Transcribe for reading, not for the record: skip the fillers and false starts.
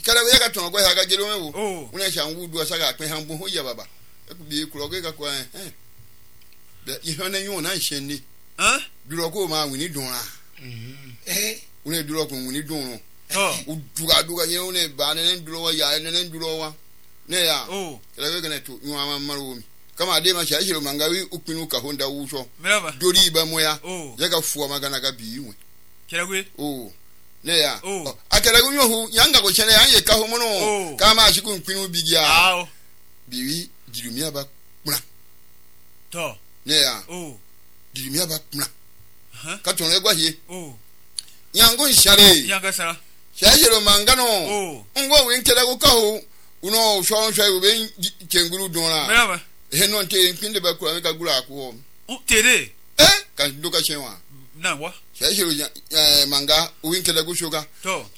kala we ka ton ko ha ga jelo wo una shan wudu asaga pe hambo ho ya baba e ku bi kuro ga ko be ihona yu na hyenni duro ko ma wini don a una duro ko wini don no duga ye una ba ne duro wa ya ne duro wa ne ya kala we ga ne to yu ama maro mi kama de ma sha hiro mangawi upinu ka honda wuso dori ba moya ya ga fuwa magana ga bi wi kala we ne ya akala gu nyohu yanga go chene yan ye ka ho mono kama ashiku upinu bigia biwi jirumia ba kuna to ne ya jirumia ba kuna ka ton le gwa hie yango nshare yanga sara sha hiro mangano ngo we nkela go ka ho uno shon shwa ube chenguru donra no te pinde ba kura ka gura ko tere ka ndoka chenwa na wa sha hiro manga uwinkela go shoga to